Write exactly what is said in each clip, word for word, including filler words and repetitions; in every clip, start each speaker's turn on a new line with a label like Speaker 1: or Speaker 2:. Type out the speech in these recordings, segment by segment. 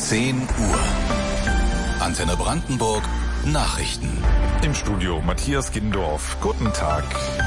Speaker 1: zehn Uhr. Antenne Brandenburg Nachrichten.
Speaker 2: Im Studio Matthias Gindorf. Guten Tag.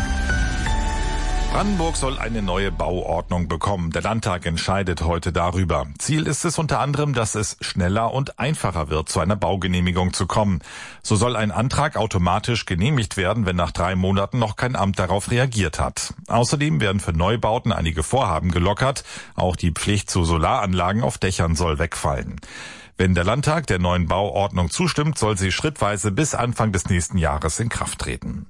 Speaker 2: Brandenburg soll eine neue Bauordnung bekommen. Der Landtag entscheidet heute darüber. Ziel ist es unter anderem, dass es schneller und einfacher wird, zu einer Baugenehmigung zu kommen. So soll ein Antrag automatisch genehmigt werden, wenn nach drei Monaten noch kein Amt darauf reagiert hat. Außerdem werden für Neubauten einige Vorhaben gelockert. Auch die Pflicht zu Solaranlagen auf Dächern soll wegfallen. Wenn der Landtag der neuen Bauordnung zustimmt, soll sie schrittweise bis Anfang des nächsten Jahres in Kraft treten.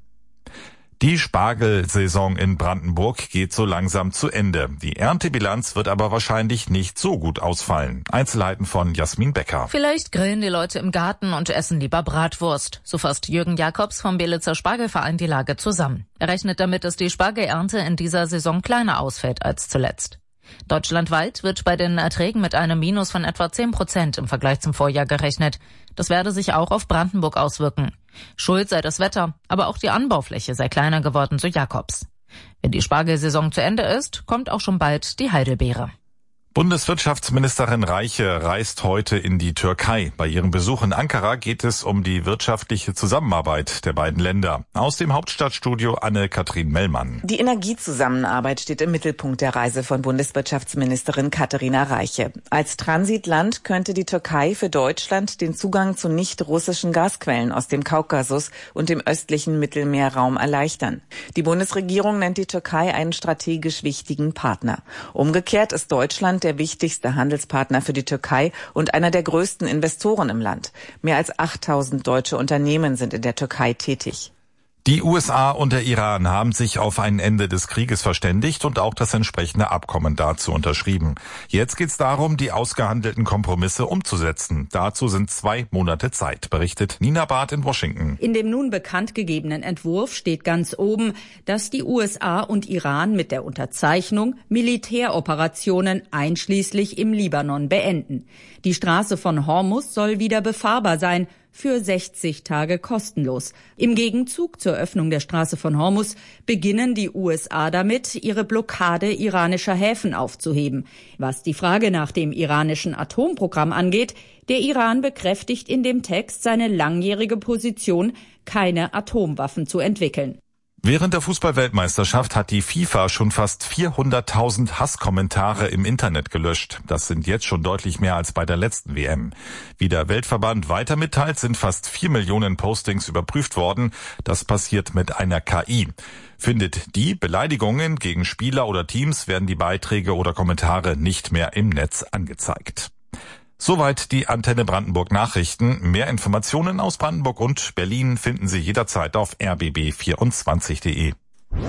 Speaker 2: Die Spargelsaison in Brandenburg geht so langsam zu Ende. Die Erntebilanz wird aber wahrscheinlich nicht so gut ausfallen. Einzelheiten von Jasmin Becker.
Speaker 3: Vielleicht grillen die Leute im Garten und essen lieber Bratwurst. So fasst Jürgen Jakobs vom Belitzer Spargelverein die Lage zusammen. Er rechnet damit, dass die Spargelernte in dieser Saison kleiner ausfällt als zuletzt. Deutschlandweit wird bei den Erträgen mit einem Minus von etwa zehn Prozent im Vergleich zum Vorjahr gerechnet. Das werde sich auch auf Brandenburg auswirken. Schuld sei das Wetter, aber auch die Anbaufläche sei kleiner geworden, so Jakobs. Wenn die Spargelsaison zu Ende ist, kommt auch schon bald die Heidelbeere.
Speaker 2: Bundeswirtschaftsministerin Reiche reist heute in die Türkei. Bei ihrem Besuch in Ankara geht es um die wirtschaftliche Zusammenarbeit der beiden Länder. Aus dem Hauptstadtstudio Anne-Kathrin Mellmann.
Speaker 4: Die Energiezusammenarbeit steht im Mittelpunkt der Reise von Bundeswirtschaftsministerin Katharina Reiche. Als Transitland könnte die Türkei für Deutschland den Zugang zu nicht-russischen Gasquellen aus dem Kaukasus und dem östlichen Mittelmeerraum erleichtern. Die Bundesregierung nennt die Türkei einen strategisch wichtigen Partner. Umgekehrt ist Deutschland der wichtigste Handelspartner für die Türkei und einer der größten Investoren im Land. Mehr als achttausend deutsche Unternehmen sind in der Türkei tätig.
Speaker 2: Die U S A und der Iran haben sich auf ein Ende des Krieges verständigt und auch das entsprechende Abkommen dazu unterschrieben. Jetzt geht es darum, die ausgehandelten Kompromisse umzusetzen. Dazu sind zwei Monate Zeit, berichtet Nina Barth in Washington.
Speaker 5: In dem nun bekannt gegebenen Entwurf steht ganz oben, dass die U S A und Iran mit der Unterzeichnung Militäroperationen einschließlich im Libanon beenden. Die Straße von Hormuz soll wieder befahrbar sein, für sechzig Tage kostenlos. Im Gegenzug zur Öffnung der Straße von Hormuz beginnen die U S A damit, ihre Blockade iranischer Häfen aufzuheben. Was die Frage nach dem iranischen Atomprogramm angeht, der Iran bekräftigt in dem Text seine langjährige Position, keine Atomwaffen zu entwickeln.
Speaker 2: Während der Fußball-Weltmeisterschaft hat die FIFA schon fast vierhunderttausend Hasskommentare im Internet gelöscht. Das sind jetzt schon deutlich mehr als bei der letzten W M. Wie der Weltverband weiter mitteilt, sind fast vier Millionen Postings überprüft worden. Das passiert mit einer K I. Findet die Beleidigungen gegen Spieler oder Teams, werden die Beiträge oder Kommentare nicht mehr im Netz angezeigt. Soweit die Antenne Brandenburg Nachrichten. Mehr Informationen aus Brandenburg und Berlin finden Sie jederzeit auf r b b vierundzwanzig punkt de.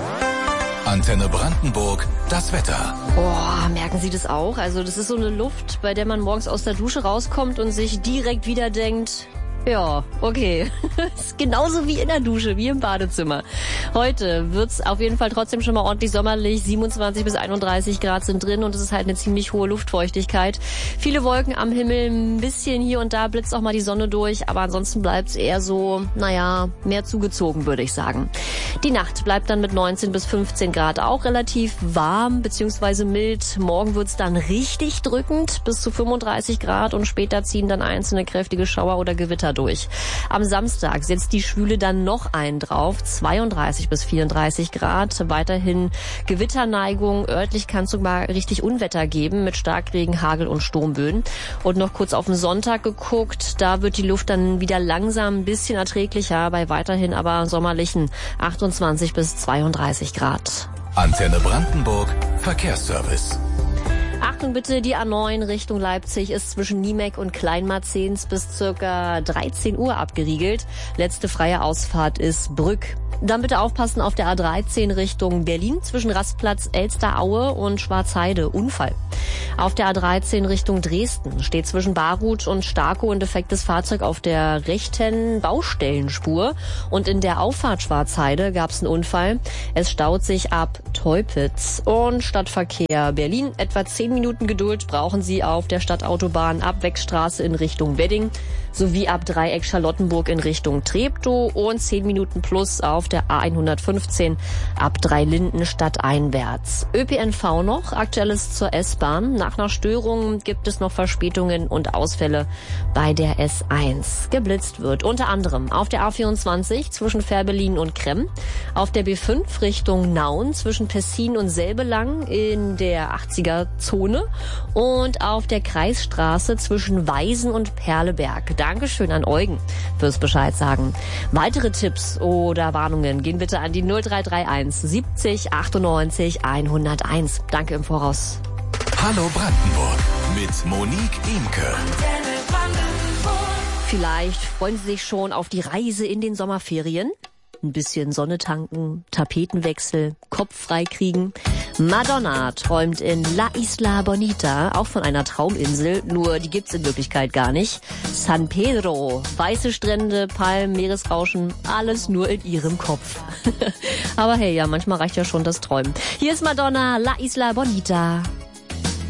Speaker 1: Antenne Brandenburg, das Wetter.
Speaker 6: Oh, merken Sie das auch? Also das ist so eine Luft, bei der man morgens aus der Dusche rauskommt und sich direkt wieder denkt, ja, okay. Ist genauso wie in der Dusche, wie im Badezimmer. Heute wird's auf jeden Fall trotzdem schon mal ordentlich sommerlich. siebenundzwanzig bis einunddreißig Grad sind drin und es ist halt eine ziemlich hohe Luftfeuchtigkeit. Viele Wolken am Himmel, ein bisschen hier und da blitzt auch mal die Sonne durch, aber ansonsten bleibt's eher so, naja, mehr zugezogen, würde ich sagen. Die Nacht bleibt dann mit neunzehn bis fünfzehn Grad auch relativ warm bzw. mild. Morgen wird's dann richtig drückend, bis zu fünfunddreißig Grad und später ziehen dann einzelne kräftige Schauer oder Gewitter durch. Am Samstag setzt die Schwüle dann noch einen drauf, zweiunddreißig bis vierunddreißig Grad. Weiterhin Gewitterneigung, örtlich kann es sogar richtig Unwetter geben mit Starkregen, Hagel und Sturmböen. Und noch kurz auf den Sonntag geguckt, da wird die Luft dann wieder langsam ein bisschen erträglicher, bei weiterhin aber sommerlichen achtundzwanzig bis zweiunddreißig Grad.
Speaker 1: Antenne Brandenburg, Verkehrsservice.
Speaker 6: Achtung bitte, die A neun Richtung Leipzig ist zwischen Niemek und Kleinmarzens bis circa dreizehn Uhr abgeriegelt. Letzte freie Ausfahrt ist Brück. Dann bitte aufpassen auf der A dreizehn Richtung Berlin zwischen Rastplatz Elsteraue und Schwarzheide. Unfall. Auf der A dreizehn Richtung Dresden steht zwischen Baruth und Starkow ein defektes Fahrzeug auf der rechten Baustellenspur. Und in der Auffahrt Schwarzheide gab es einen Unfall. Es staut sich ab Teupitz. Und Stadtverkehr Berlin. Etwa zehn Minuten Geduld brauchen Sie auf der Stadtautobahn ab Wegstraße in Richtung Wedding sowie ab Dreieck Charlottenburg in Richtung Treptow und zehn Minuten plus auf der A hundertfünfzehn ab Dreilinden stadteinwärts. Ö P N V noch, Aktuelles zur S-Bahn. Nach einer Störung gibt es noch Verspätungen und Ausfälle bei der S eins. Geblitzt wird unter anderem auf der A vierundzwanzig zwischen Fährberlin und Kremm, auf der B fünf Richtung Nauen zwischen Tessin und Selbelang in der achtziger-Zone und auf der Kreisstraße zwischen Weisen und Perleberg. Dankeschön an Eugen fürs Bescheid sagen. Weitere Tipps oder Warnungen gehen bitte an die null drei drei eins siebzig achtundneunzig hunderteins. Danke im Voraus.
Speaker 1: Hallo Brandenburg mit Monique Imke.
Speaker 6: Vielleicht freuen Sie sich schon auf die Reise in den Sommerferien. Ein bisschen Sonne tanken, Tapetenwechsel, Kopf frei kriegen. Madonna träumt in La Isla Bonita auch von einer Trauminsel, nur die gibt's in Wirklichkeit gar nicht. San Pedro, weiße Strände, Palmen, Meeresrauschen, alles nur in ihrem Kopf. Aber hey, ja, manchmal reicht ja schon das Träumen. Hier ist Madonna, La Isla Bonita.